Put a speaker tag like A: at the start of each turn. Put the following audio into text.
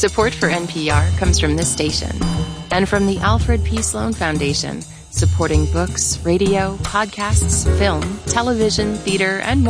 A: Support for NPR comes from this station and from the Alfred P. Sloan Foundation, supporting books, radio, podcasts, film, television, theater, and more.